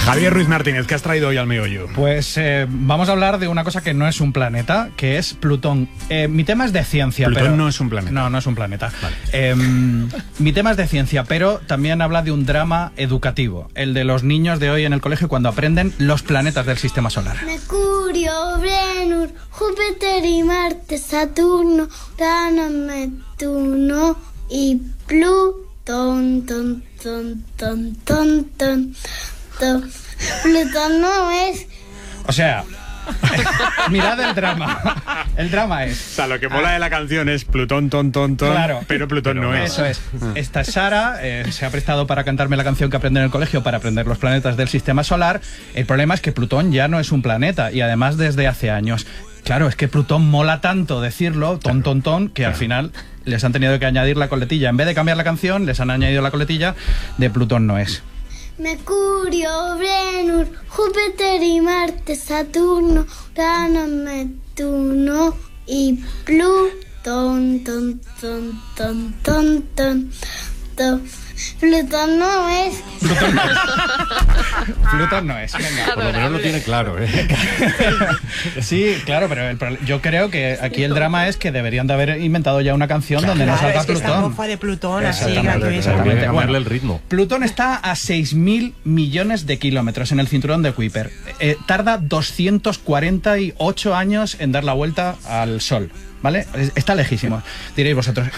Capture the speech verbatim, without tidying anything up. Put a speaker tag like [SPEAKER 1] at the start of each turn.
[SPEAKER 1] Javier Ruiz Martínez, ¿qué has traído hoy al meollo?
[SPEAKER 2] Pues eh, vamos a hablar de una cosa que no es un planeta, que es Plutón. Eh, mi tema es de ciencia.
[SPEAKER 1] Plutón
[SPEAKER 2] pero...
[SPEAKER 1] no es un planeta.
[SPEAKER 2] No, no es un planeta.
[SPEAKER 1] Vale.
[SPEAKER 2] Eh, mi tema es de ciencia, pero también habla de un drama educativo, el de los niños de hoy en el colegio cuando aprenden los planetas del sistema solar.
[SPEAKER 3] Mercurio, Venus, Júpiter y Marte, Saturno, Urano, Neptuno y Plutón, ton, ton, ton, ton, ton, ton. Plutón no es...
[SPEAKER 2] O sea, mirad el drama. El drama es...
[SPEAKER 1] O sea, lo que mola de la canción es Plutón, ton, ton, ton,
[SPEAKER 2] Claro.
[SPEAKER 1] pero Plutón
[SPEAKER 2] Pero
[SPEAKER 1] no es.
[SPEAKER 2] Eso es. Esta Sara eh, se ha prestado para cantarme la canción que aprende en el colegio para aprender los planetas del sistema solar. El problema es que Plutón ya no es un planeta y además desde hace años. Claro, es que Plutón mola tanto decirlo, ton, ton, ton, que al final les han tenido que añadir la coletilla. En vez de cambiar la canción, les han añadido la coletilla de Plutón no es.
[SPEAKER 3] Mercurio, Venus, Júpiter y Marte, Saturno, Urano, Neptuno y Plutón, ton, ton, ton, ton, ton, ton. Plutón no es...
[SPEAKER 2] Plutón no es. Plutón no es. Venga.
[SPEAKER 4] Por lo menos lo tiene claro, ¿eh?
[SPEAKER 2] Sí, claro, pero el pro- yo creo que aquí el drama es que deberían de haber inventado ya una canción donde no
[SPEAKER 5] Claro,
[SPEAKER 2] salga
[SPEAKER 5] es que esta
[SPEAKER 2] Plutón.
[SPEAKER 5] mofa de Plutón, así
[SPEAKER 2] Exactamente,
[SPEAKER 5] gratuita.
[SPEAKER 4] Habría que
[SPEAKER 2] Bueno,
[SPEAKER 4] cambiarle el ritmo.
[SPEAKER 2] Plutón está a seis mil millones de kilómetros en el cinturón de Kuiper. Eh, tarda doscientos cuarenta y ocho años en dar la vuelta al Sol, ¿vale? Es- Está lejísimo. Diréis vosotros,